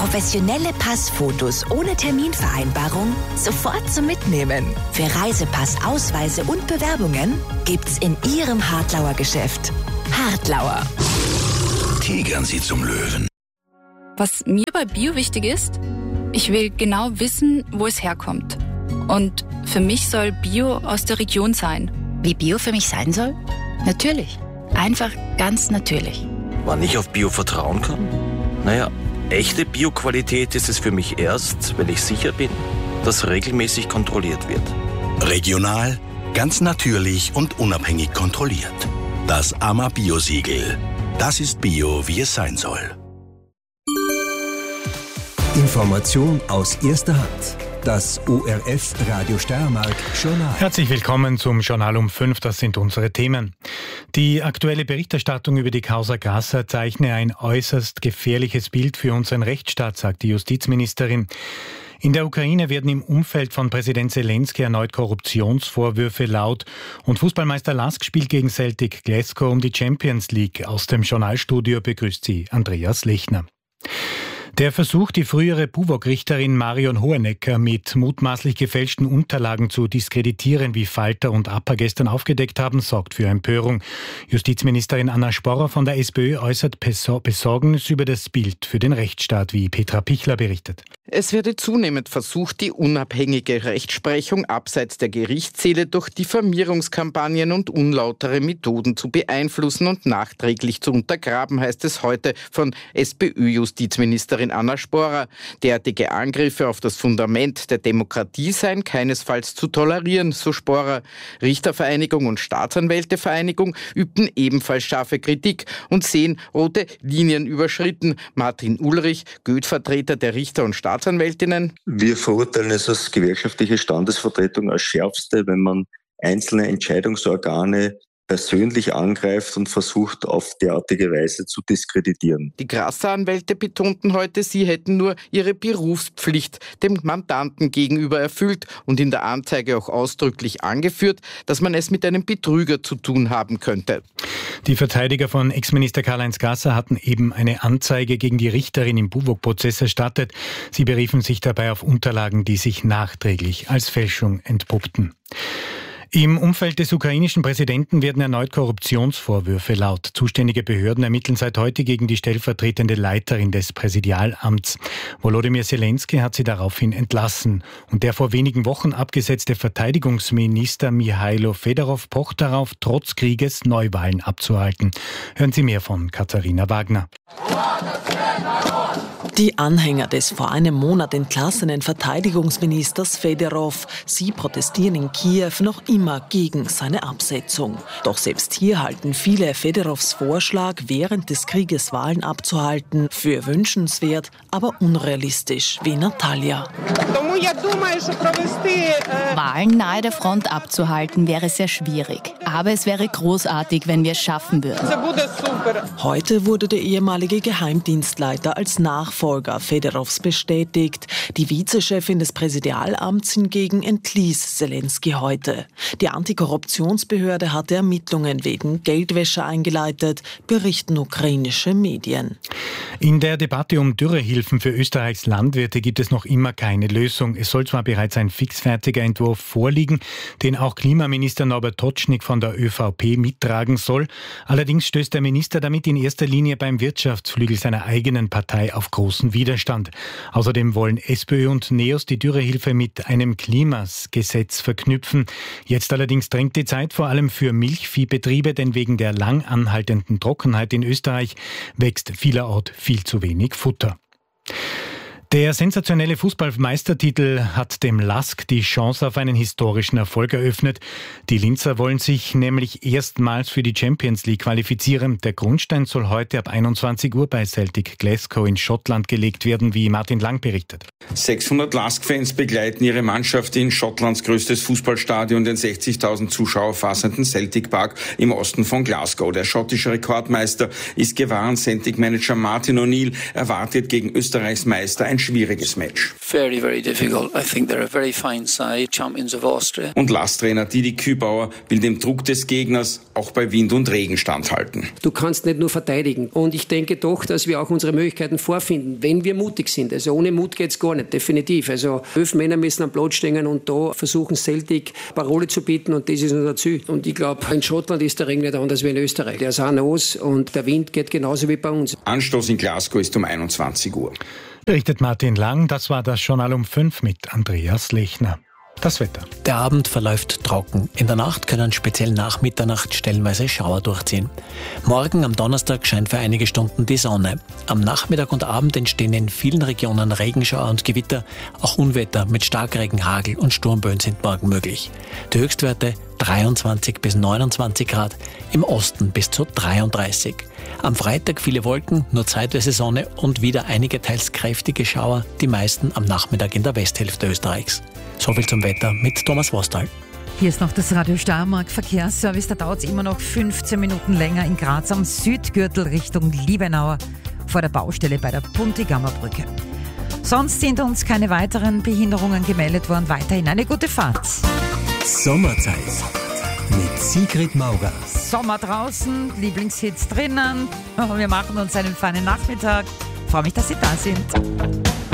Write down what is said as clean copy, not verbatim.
Professionelle Passfotos ohne Terminvereinbarung sofort zum Mitnehmen. Für Reisepass, Ausweise und Bewerbungen gibt's in Ihrem Hartlauer Geschäft. Hartlauer. Tigern Sie zum Löwen. Was mir bei Bio wichtig ist, ich will genau wissen, wo es herkommt. Und für mich soll Bio aus der Region sein. Wie Bio für mich sein soll? Natürlich. Einfach ganz natürlich. Wann ich auf Bio vertrauen kann? Naja, echte Bio-Qualität ist es für mich erst, wenn ich sicher bin, dass regelmäßig kontrolliert wird. Regional, ganz natürlich und unabhängig kontrolliert. Das AMA Bio-Siegel. Das ist Bio, wie es sein soll. Information aus erster Hand. Das ORF Radio Steiermark Journal. Herzlich willkommen zum Journal um 5. Das sind unsere Themen. Die aktuelle Berichterstattung über die Causa Grasser zeichne ein äußerst gefährliches Bild für unseren Rechtsstaat, sagt die Justizministerin. In der Ukraine werden im Umfeld von Präsident Zelensky erneut Korruptionsvorwürfe laut und Fußballmeister Lask spielt gegen Celtic Glasgow um die Champions League. Aus dem Journalstudio begrüßt sie Andreas Lechner. Der Versuch, die frühere Buwok-Richterin Marion Hohenecker mit mutmaßlich gefälschten Unterlagen zu diskreditieren, wie Falter und APA gestern aufgedeckt haben, sorgt für Empörung. Justizministerin Anna Sporrer von der SPÖ äußert Besorgnis über das Bild für den Rechtsstaat, wie Petra Pichler berichtet. Es werde zunehmend versucht, die unabhängige Rechtsprechung abseits der Gerichtssäle durch Diffamierungskampagnen und unlautere Methoden zu beeinflussen und nachträglich zu untergraben, heißt es heute von SPÖ-Justizministerin Anna Sporrer. Derartige Angriffe auf das Fundament der Demokratie seien keinesfalls zu tolerieren, so Sporrer. Richtervereinigung und Staatsanwältevereinigung übten ebenfalls scharfe Kritik und sehen rote Linien überschritten. Martin Ulrich, Goethe-Vertreter der Richter und Staatsanwältinnen. Wir verurteilen es als gewerkschaftliche Standesvertretung als Schärfste, wenn man einzelne Entscheidungsorgane persönlich angreift und versucht, auf derartige Weise zu diskreditieren. Die Grasser-Anwälte betonten heute, sie hätten nur ihre Berufspflicht dem Mandanten gegenüber erfüllt und in der Anzeige auch ausdrücklich angeführt, dass man es mit einem Betrüger zu tun haben könnte. Die Verteidiger von Ex-Minister Karl-Heinz Grasser hatten eben eine Anzeige gegen die Richterin im Buwok-Prozess erstattet. Sie beriefen sich dabei auf Unterlagen, die sich nachträglich als Fälschung entpuppten. Im Umfeld des ukrainischen Präsidenten werden erneut Korruptionsvorwürfe laut. Zuständige Behörden ermitteln seit heute gegen die stellvertretende Leiterin des Präsidialamts. Volodymyr Zelensky hat sie daraufhin entlassen. Und der vor wenigen Wochen abgesetzte Verteidigungsminister Mihailo Fedorov pocht darauf, trotz Krieges Neuwahlen abzuhalten. Hören Sie mehr von Katharina Wagner. Die Anhänger des vor einem Monat entlassenen Verteidigungsministers Fedorov, sie protestieren in Kiew noch immer gegen seine Absetzung. Doch selbst hier halten viele Fedorovs Vorschlag, während des Krieges Wahlen abzuhalten, für wünschenswert, aber unrealistisch, wie Natalia. Wahlen nahe der Front abzuhalten wäre sehr schwierig. Aber es wäre großartig, wenn wir es schaffen würden. Heute wurde der ehemalige Geheimdienstleiter als Nachfolger Fedorovs bestätigt. Die Vizechefin des Präsidialamts hingegen entließ Zelensky heute. Die Antikorruptionsbehörde hatte Ermittlungen wegen Geldwäsche eingeleitet, berichten ukrainische Medien. In der Debatte um Dürrehilfen für Österreichs Landwirte gibt es noch immer keine Lösung. Es soll zwar bereits ein fixfertiger Entwurf vorliegen, den auch Klimaminister Norbert Totschnig von der ÖVP mittragen soll. Allerdings stößt der Minister damit in erster Linie beim Wirtschaftsflügel seiner eigenen Partei auf großen Widerstand. Außerdem wollen SPÖ und NEOS die Dürrehilfe mit einem Klimagesetz verknüpfen. Jetzt allerdings drängt die Zeit vor allem für Milchviehbetriebe, denn wegen der lang anhaltenden Trockenheit in Österreich wächst vielerorts viel zu wenig Futter. Der sensationelle Fußballmeistertitel hat dem LASK die Chance auf einen historischen Erfolg eröffnet. Die Linzer wollen sich nämlich erstmals für die Champions League qualifizieren. Der Grundstein soll heute ab 21 Uhr bei Celtic Glasgow in Schottland gelegt werden, wie Martin Lang berichtet. 600 LASK-Fans begleiten ihre Mannschaft in Schottlands größtes Fußballstadion, den 60.000 Zuschauer fassenden Celtic Park im Osten von Glasgow. Der schottische Rekordmeister ist gewarnt. Celtic-Manager Martin O'Neill erwartet gegen Österreichs Meister ein schwieriges Match. Very, very difficult. I think they're a very fine side, champions of Austria. Und Last-Trainer Didi Kübauer will dem Druck des Gegners auch bei Wind und Regen standhalten. Du kannst nicht nur verteidigen. Und ich denke doch, dass wir auch unsere Möglichkeiten vorfinden, wenn wir mutig sind. Also ohne Mut geht's gar nicht, definitiv. Also 11 Männer müssen am Platz stehen und da versuchen Celtic Parole zu bieten und das ist unser Ziel. Und ich glaube, in Schottland ist der Regen nicht anders wie in Österreich. Der ist auch nass und der Wind geht genauso wie bei uns. Anstoß in Glasgow ist um 21 Uhr. Berichtet Martin Lang, das war das Journal um 5 mit Andreas Lechner. Das Wetter. Der Abend verläuft trocken. In der Nacht können speziell nach Mitternacht stellenweise Schauer durchziehen. Morgen am Donnerstag scheint für einige Stunden die Sonne. Am Nachmittag und Abend entstehen in vielen Regionen Regenschauer und Gewitter. Auch Unwetter mit Starkregen, Hagel und Sturmböen sind morgen möglich. Die Höchstwerte 23 bis 29 Grad, im Osten bis zu 33. Am Freitag viele Wolken, nur zeitweise Sonne und wieder einige teils kräftige Schauer, die meisten am Nachmittag in der Westhälfte Österreichs. Soviel zum Wetter mit Thomas Wostal. Hier ist noch das Radio Steiermark Verkehrsservice. Da dauert es immer noch 15 Minuten länger in Graz am Südgürtel Richtung Liebenauer vor der Baustelle bei der Puntigammer Brücke. Sonst sind uns keine weiteren Behinderungen gemeldet worden. Weiterhin eine gute Fahrt. Sommerzeit mit Sigrid Maurer. Sommer draußen, Lieblingshits drinnen. Wir machen uns einen feinen Nachmittag. Ich freue mich, dass Sie da sind.